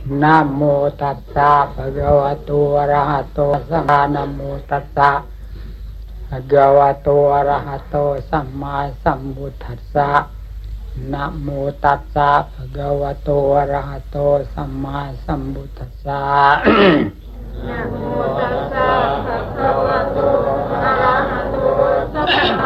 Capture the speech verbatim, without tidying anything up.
นะโมตัสสะภะคะวะโตอะระหะโตสัมมานะโมตัสสะภะคะวะโตอะระหะโตสัมมาสัมพุทธัสสะนะโมตัสสะภะคะวะโตอะระหะโตสัมมาสัมพุทธัสสะนะโม